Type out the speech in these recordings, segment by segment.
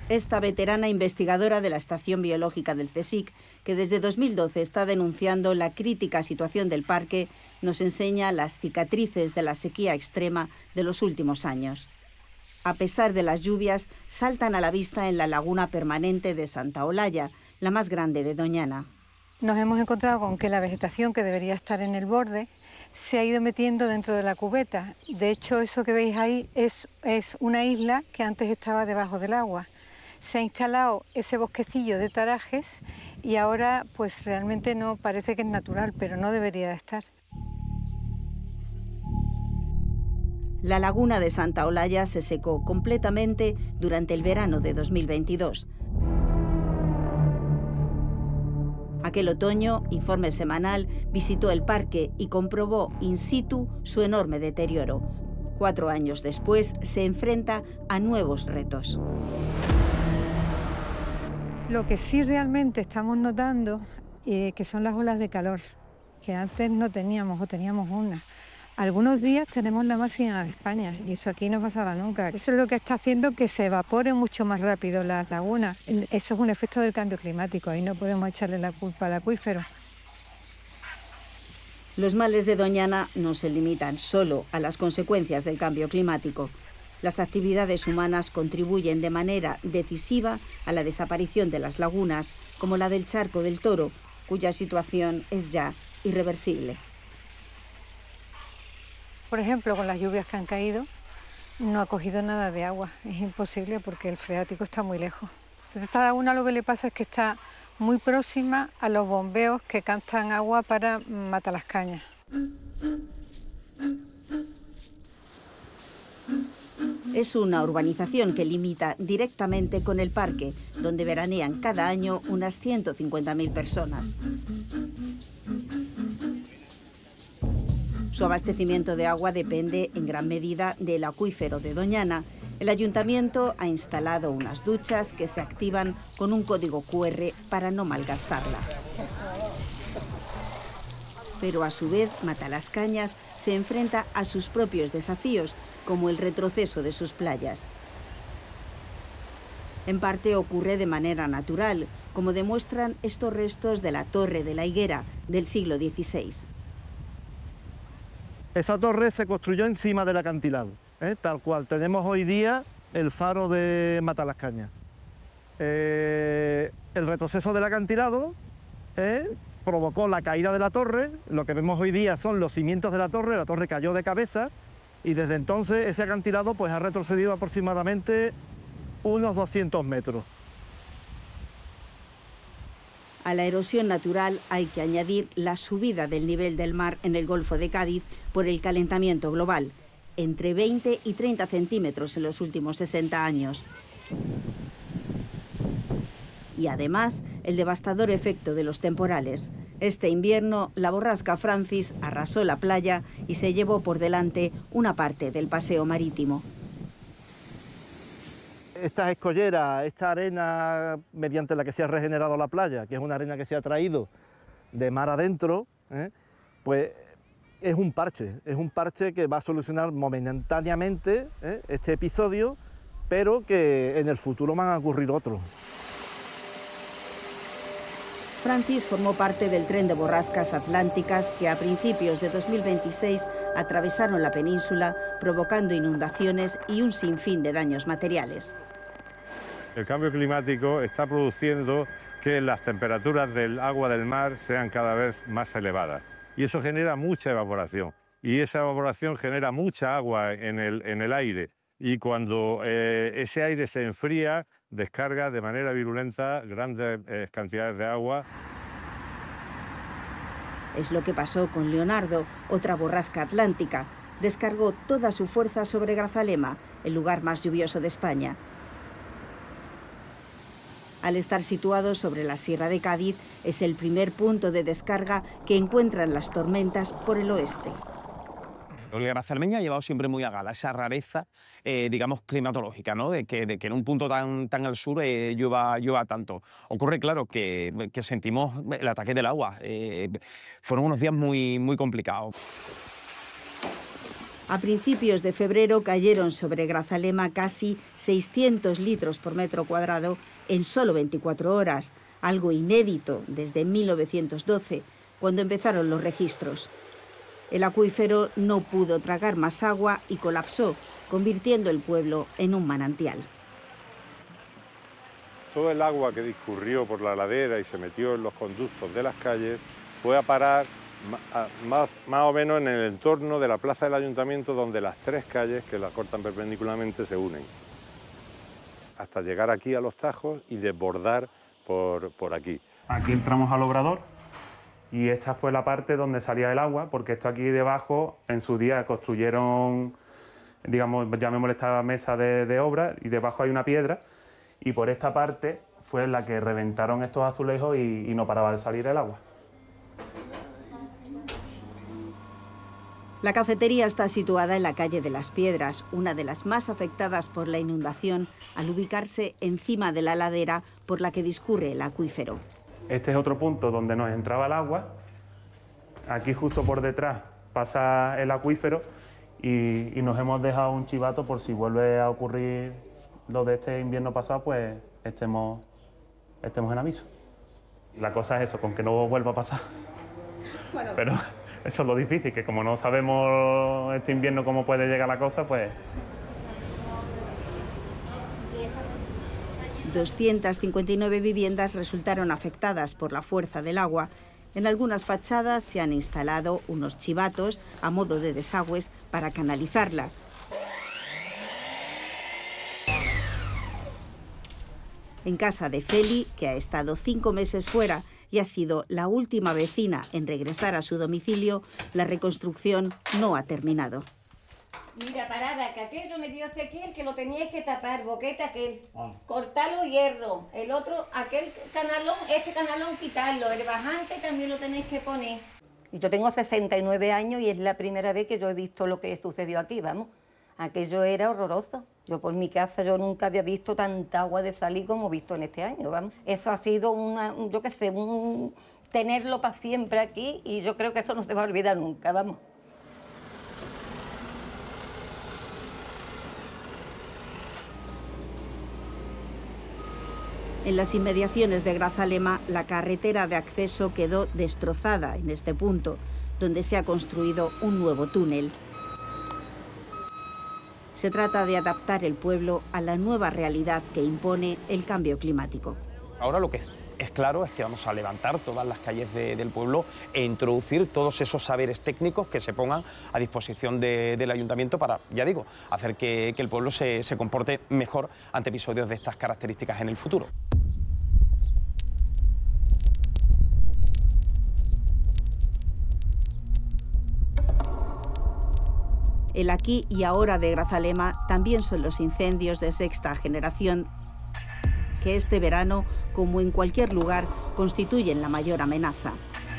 Esta veterana investigadora de la Estación Biológica del CSIC, que desde 2012 está denunciando la crítica situación del parque, nos enseña las cicatrices de la sequía extrema de los últimos años. A pesar de las lluvias, saltan a la vista en la laguna permanente de Santa Olalla, la más grande de Doñana. Nos hemos encontrado con que la vegetación que debería estar en el borde se ha ido metiendo dentro de la cubeta. De hecho, eso que veis ahí es una isla que antes estaba debajo del agua. Se ha instalado ese bosquecillo de tarajes y ahora pues realmente no parece que es natural, pero no debería de estar. La laguna de Santa Olalla se secó completamente durante el verano de 2022. Aquel otoño, Informe Semanal visitó el parque y comprobó in situ su enorme deterioro. 4 años después, se enfrenta a nuevos retos. Lo que sí realmente estamos notando que son las olas de calor, que antes no teníamos o teníamos una. Algunos días tenemos la máxima de España y eso aquí no pasaba nunca. Eso es lo que está haciendo que se evaporen mucho más rápido las lagunas. Eso es un efecto del cambio climático, ahí no podemos echarle la culpa al acuífero. Los males de Doñana no se limitan solo a las consecuencias del cambio climático. Las actividades humanas contribuyen de manera decisiva a la desaparición de las lagunas, como la del Charco del Toro, cuya situación es ya irreversible. Por ejemplo, con las lluvias que han caído, no ha cogido nada de agua. Es imposible porque el freático está muy lejos. Esta laguna lo que le pasa es que está muy próxima a los bombeos que captan agua para Matalascañas. Es una urbanización que limita directamente con el parque, donde veranean cada año unas 150.000 personas. Su abastecimiento de agua depende en gran medida del acuífero de Doñana. El ayuntamiento ha instalado unas duchas que se activan con un código QR para no malgastarla. Pero a su vez, Matalascañas se enfrenta a sus propios desafíos, como el retroceso de sus playas. En parte ocurre de manera natural, como demuestran estos restos de la Torre de la Higuera del siglo XVI. Esa torre se construyó encima del acantilado, tal cual tenemos hoy día el faro de Matalascañas. El retroceso del acantilado provocó la caída de la torre. Lo que vemos hoy día son los cimientos de la torre cayó de cabeza y desde entonces ese acantilado pues, ha retrocedido aproximadamente unos 200 metros. A la erosión natural hay que añadir la subida del nivel del mar en el Golfo de Cádiz por el calentamiento global, entre 20 y 30 centímetros en los últimos 60 años. Y además, el devastador efecto de los temporales. Este invierno, la borrasca Francis arrasó la playa y se llevó por delante una parte del paseo marítimo. Estas escolleras, esta arena mediante la que se ha regenerado la playa, que es una arena que se ha traído de mar adentro, pues es un parche que va a solucionar momentáneamente este episodio, pero que en el futuro van a ocurrir otros. Francis formó parte del tren de borrascas atlánticas que a principios de 2026 atravesaron la península, provocando inundaciones y un sinfín de daños materiales. El cambio climático está produciendo que las temperaturas del agua del mar sean cada vez más elevadas y eso genera mucha evaporación y esa evaporación genera mucha agua en el aire y cuando ese aire se enfría descarga de manera virulenta grandes cantidades de agua. Es lo que pasó con Leonardo, otra borrasca atlántica. Descargó toda su fuerza sobre Grazalema, el lugar más lluvioso de España. Al estar situado sobre la Sierra de Cádiz, es el primer punto de descarga que encuentran las tormentas por el oeste. El grazalmeño ha llevado siempre muy a gala esa rareza, digamos, climatológica, ¿no? De que en un punto tan al sur llueva tanto. Ocurre, claro, que sentimos el ataque del agua. Fueron unos días muy complicados. A principios de febrero cayeron sobre Grazalema casi 600 litros por metro cuadrado en solo 24 horas, algo inédito desde 1912, cuando empezaron los registros. El acuífero no pudo tragar más agua y colapsó, convirtiendo el pueblo en un manantial. Todo el agua que discurrió por la ladera y se metió en los conductos de las calles fue a parar más o menos en el entorno de la plaza del ayuntamiento, donde las tres calles que la cortan perpendicularmente se unen, hasta llegar aquí a los Tajos y desbordar por aquí. Aquí entramos al obrador y esta fue la parte donde salía el agua, porque esto aquí debajo en su día construyeron, digamos, llamémosle esta mesa de obra, y debajo hay una piedra, y por esta parte fue la que reventaron estos azulejos y no paraba de salir el agua. La cafetería está situada en la calle de las Piedras, una de las más afectadas por la inundación, al ubicarse encima de la ladera por la que discurre el acuífero. Este es otro punto donde nos entraba el agua. Aquí justo por detrás pasa el acuífero y nos hemos dejado un chivato por si vuelve a ocurrir lo de este invierno pasado, pues estemos en aviso. La cosa es eso, con que no vuelva a pasar. Bueno. Pero eso es lo difícil, que como no sabemos este invierno cómo puede llegar la cosa, pues... 259 viviendas resultaron afectadas por la fuerza del agua. En algunas fachadas se han instalado unos chivatos a modo de desagües para canalizarla. En casa de Feli, que ha estado 5 meses fuera y ha sido la última vecina en regresar a su domicilio, la reconstrucción no ha terminado. Mira, parada, que aquello me dio Ezequiel que lo teníais que tapar, boquete aquel, cortarlo hierro, el otro, aquel canalón, este canalón quitarlo, el bajante también lo tenéis que poner. Y yo tengo 69 años y es la primera vez que yo he visto lo que sucedió aquí, vamos. Aquello era horroroso. Yo por mi casa yo nunca había visto tanta agua de salir como he visto en este año, vamos. Eso ha sido yo qué sé, tenerlo para siempre aquí y yo creo que eso no se va a olvidar nunca, vamos. En las inmediaciones de Grazalema, la carretera de acceso quedó destrozada en este punto, donde se ha construido un nuevo túnel. Se trata de adaptar el pueblo a la nueva realidad que impone el cambio climático. Ahora lo que es claro es que vamos a levantar todas las calles del pueblo e introducir todos esos saberes técnicos que se pongan a disposición del ayuntamiento para, ya digo, hacer que el pueblo se comporte mejor ante episodios de estas características en el futuro. El aquí y ahora de Grazalema también son los incendios de sexta generación, que este verano, como en cualquier lugar, constituyen la mayor amenaza.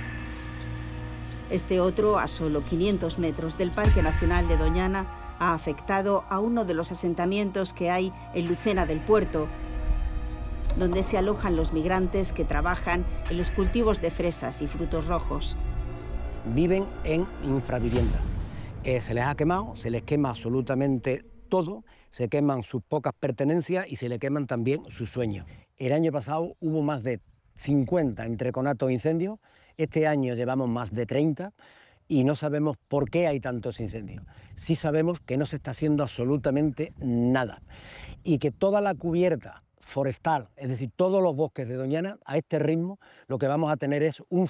Este otro, a solo 500 metros del Parque Nacional de Doñana, ha afectado a uno de los asentamientos que hay en Lucena del Puerto, donde se alojan los migrantes que trabajan en los cultivos de fresas y frutos rojos. Viven en infravivienda. Se les ha quemado, se les quema absolutamente todo, se queman sus pocas pertenencias y se le queman también sus sueños. El año pasado hubo más de 50 entre conatos e incendios, este año llevamos más de 30 y no sabemos por qué hay tantos incendios. Sí sabemos que no se está haciendo absolutamente nada y que toda la cubierta forestal, es decir, todos los bosques de Doñana, a este ritmo lo que vamos a tener es un